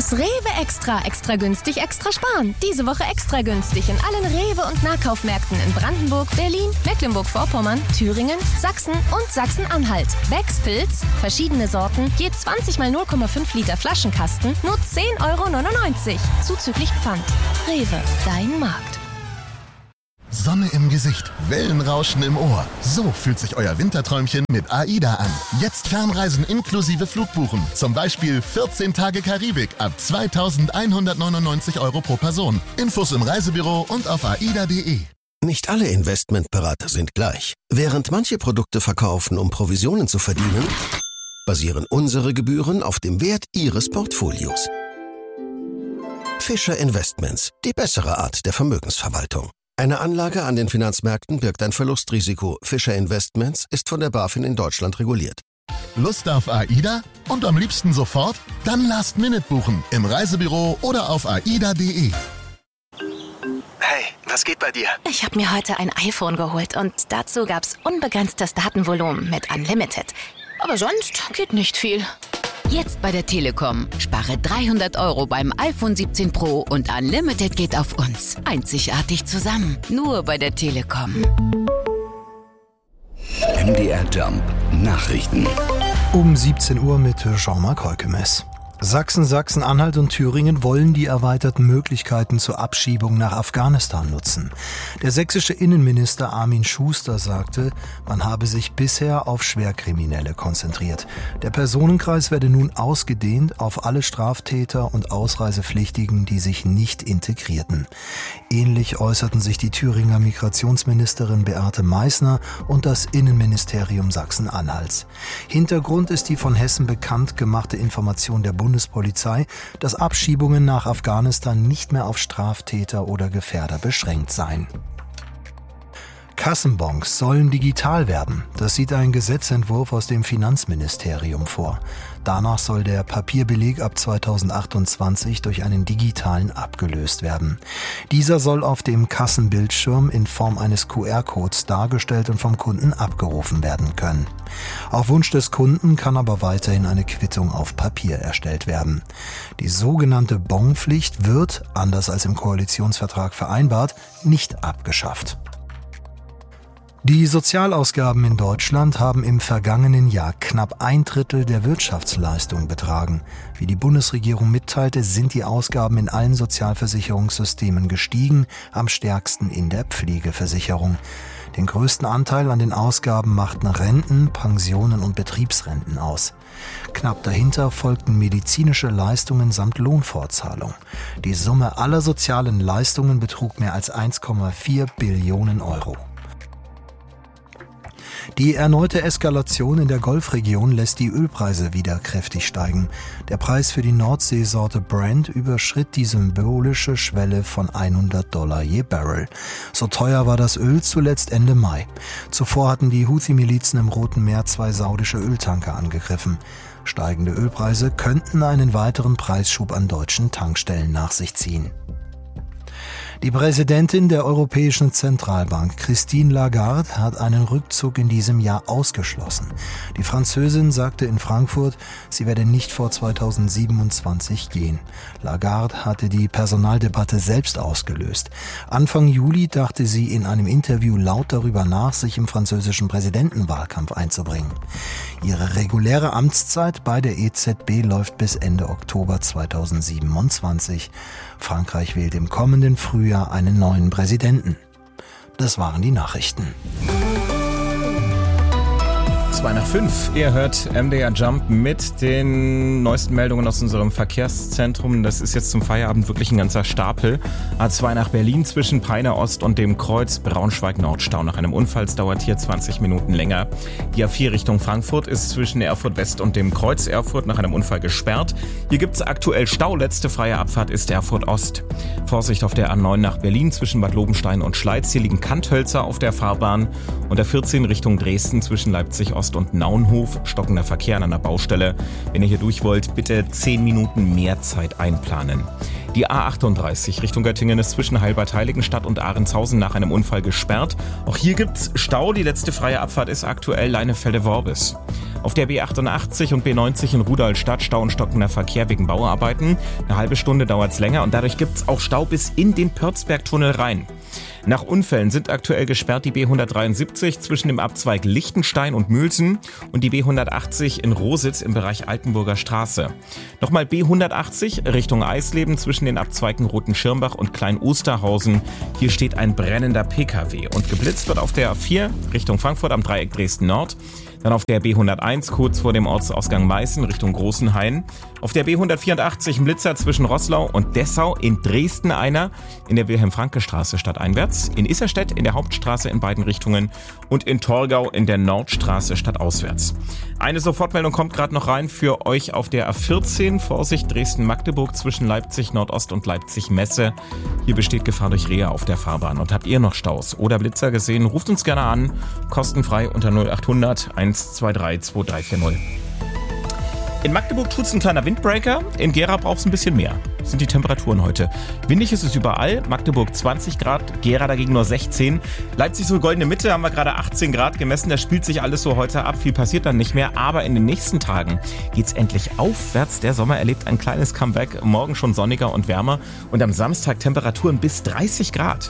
Das Rewe Extra. Extra günstig, extra sparen. Diese Woche extra günstig in allen Rewe- und Nahkaufmärkten in Brandenburg, Berlin, Mecklenburg-Vorpommern, Thüringen, Sachsen und Sachsen-Anhalt. Becks Pilz, verschiedene Sorten, je 20 mal 0,5 Liter Flaschenkasten, nur 10,99 € zuzüglich Pfand. Rewe, dein Markt. Sonne im Gesicht, Wellenrauschen im Ohr. So fühlt sich euer Winterträumchen mit AIDA an. Jetzt Fernreisen inklusive Flugbuchen. Zum Beispiel 14 Tage Karibik ab 2.199 € pro Person. Infos im Reisebüro und auf aida.de. Nicht alle Investmentberater sind gleich. Während manche Produkte verkaufen, um Provisionen zu verdienen, basieren unsere Gebühren auf dem Wert Ihres Portfolios. Fischer Investments, die bessere Art der Vermögensverwaltung. Eine Anlage an den Finanzmärkten birgt ein Verlustrisiko. Fischer Investments ist von der BaFin in Deutschland reguliert. Lust auf AIDA? Und am liebsten sofort? Dann Last Minute buchen. Im Reisebüro oder auf aida.de. Hey, was geht bei dir? Ich habe mir heute ein iPhone geholt und dazu gab's unbegrenztes Datenvolumen mit Unlimited. Aber sonst geht nicht viel. Jetzt bei der Telekom. Spare 300 € beim iPhone 17 Pro und Unlimited geht auf uns. Einzigartig zusammen. Nur bei der Telekom. MDR Jump Nachrichten. Um 17 Uhr mit Jean-Marc Heukemes. Sachsen, Sachsen-Anhalt und Thüringen wollen die erweiterten Möglichkeiten zur Abschiebung nach Afghanistan nutzen. Der sächsische Innenminister Armin Schuster sagte, man habe sich bisher auf Schwerkriminelle konzentriert. Der Personenkreis werde nun ausgedehnt auf alle Straftäter und Ausreisepflichtigen, die sich nicht integrierten. Ähnlich äußerten sich die Thüringer Migrationsministerin Beate Meißner und das Innenministerium Sachsen-Anhalts. Hintergrund ist die von Hessen bekannt gemachte Information der Bundespolizei, dass Abschiebungen nach Afghanistan nicht mehr auf Straftäter oder Gefährder beschränkt seien. Kassenbons sollen digital werden. Das sieht ein Gesetzentwurf aus dem Finanzministerium vor. Danach soll der Papierbeleg ab 2028 durch einen digitalen abgelöst werden. Dieser soll auf dem Kassenbildschirm in Form eines QR-Codes dargestellt und vom Kunden abgerufen werden können. Auf Wunsch des Kunden kann aber weiterhin eine Quittung auf Papier erstellt werden. Die sogenannte Bonpflicht wird, anders als im Koalitionsvertrag vereinbart, nicht abgeschafft. Die Sozialausgaben in Deutschland haben im vergangenen Jahr knapp 1/3 der Wirtschaftsleistung betragen. Wie die Bundesregierung mitteilte, sind die Ausgaben in allen Sozialversicherungssystemen gestiegen, am stärksten in der Pflegeversicherung. Den größten Anteil an den Ausgaben machten Renten, Pensionen und Betriebsrenten aus. Knapp dahinter folgten medizinische Leistungen samt Lohnfortzahlung. Die Summe aller sozialen Leistungen betrug mehr als 1,4 Billionen €. Die erneute Eskalation in der Golfregion lässt die Ölpreise wieder kräftig steigen. Der Preis für die Nordseesorte Brent überschritt die symbolische Schwelle von $100 je Barrel. So teuer war das Öl zuletzt Ende Mai. Zuvor hatten die Houthi-Milizen im Roten Meer 2 saudische Öltanker angegriffen. Steigende Ölpreise könnten einen weiteren Preisschub an deutschen Tankstellen nach sich ziehen. Die Präsidentin der Europäischen Zentralbank, Christine Lagarde, hat einen Rückzug in diesem Jahr ausgeschlossen. Die Französin sagte in Frankfurt, sie werde nicht vor 2027 gehen. Lagarde hatte die Personaldebatte selbst ausgelöst. Anfang Juli dachte sie in einem Interview laut darüber nach, sich im französischen Präsidentenwahlkampf einzubringen. Ihre reguläre Amtszeit bei der EZB läuft bis Ende Oktober 2027. Frankreich wählt im kommenden Frühjahr einen neuen Präsidenten. Das waren die Nachrichten. 2:05. Ihr hört MDR Jump mit den neuesten Meldungen aus unserem Verkehrszentrum. Das ist jetzt zum Feierabend wirklich ein ganzer Stapel. A2 nach Berlin zwischen Peine Ost und dem Kreuz Braunschweig-Nordstau. Nach einem Unfall dauert hier 20 Minuten länger. Die A4 Richtung Frankfurt ist zwischen Erfurt West und dem Kreuz Erfurt nach einem Unfall gesperrt. Hier gibt es aktuell Stau. Letzte freie Abfahrt ist Erfurt Ost. Vorsicht auf der A9 nach Berlin zwischen Bad Lobenstein und Schleiz. Hier liegen Kanthölzer auf der Fahrbahn. Und der 14 Richtung Dresden zwischen Leipzig Ost und Naunhof, stockender Verkehr an einer Baustelle. Wenn ihr hier durch wollt, bitte 10 Minuten mehr Zeit einplanen. Die A38 Richtung Göttingen ist zwischen Heilbad-Heiligenstadt und Ahrentshausen nach einem Unfall gesperrt. Auch hier gibt's Stau. Die letzte freie Abfahrt ist aktuell Leinefelde-Worbis. Auf der B88 und B90 in Rudolstadt Stau und stockender Verkehr wegen Bauarbeiten. Eine halbe Stunde dauert es länger und dadurch gibt es auch Stau bis in den Pörzbergtunnel rein. Nach Unfällen sind aktuell gesperrt die B173 zwischen dem Abzweig Lichtenstein und Mülsen und die B180 in Rositz im Bereich Altenburger Straße. Nochmal B180 Richtung Eisleben zwischen den Abzweigen Roten Schirmbach und Klein-Osterhausen. Hier steht ein brennender PKW und geblitzt wird auf der A4 Richtung Frankfurt am Dreieck Dresden Nord. Dann auf der B101 kurz vor dem Ortsausgang Meißen Richtung Großenhain. Auf der B184 ein Blitzer zwischen Roßlau und Dessau, in Dresden einer, in der Wilhelm-Franke-Straße stadteinwärts, in Isserstedt in der Hauptstraße in beiden Richtungen und in Torgau in der Nordstraße stadtauswärts. Eine Sofortmeldung kommt gerade noch rein für euch auf der A14, Vorsicht Dresden-Magdeburg zwischen Leipzig Nordost und Leipzig-Messe. Hier besteht Gefahr durch Rehe auf der Fahrbahn. Und habt ihr noch Staus oder Blitzer gesehen, ruft uns gerne an, kostenfrei unter 0800 123 2340. In Magdeburg tut's ein kleiner Windbreaker, in Gera braucht's ein bisschen mehr. Das sind die Temperaturen heute. Windig ist es überall, Magdeburg 20 Grad, Gera dagegen nur 16. Leipzig so goldene Mitte, haben wir gerade 18 Grad gemessen, da spielt sich alles so heute ab, viel passiert dann nicht mehr. Aber in den nächsten Tagen geht's endlich aufwärts, der Sommer erlebt ein kleines Comeback, morgen schon sonniger und wärmer und am Samstag Temperaturen bis 30 Grad.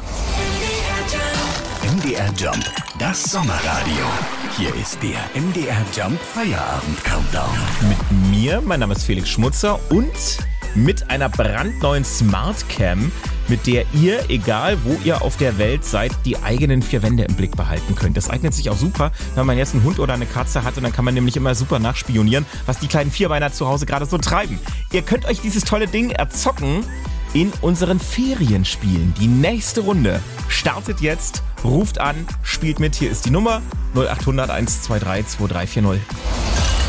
MDR Jump, das Sommerradio. Hier ist der MDR Jump Feierabend Countdown. Mit mir, mein Name ist Felix Schmutzer und mit einer brandneuen Smartcam, mit der ihr, egal wo ihr auf der Welt seid, die eigenen vier Wände im Blick behalten könnt. Das eignet sich auch super, wenn man jetzt einen Hund oder eine Katze hat und dann kann man nämlich immer super nachspionieren, was die kleinen Vierbeiner zu Hause gerade so treiben. Ihr könnt euch dieses tolle Ding erzocken in unseren Ferienspielen. Die nächste Runde startet jetzt. Ruft an, spielt mit. Hier ist die Nummer 0800 123 2340.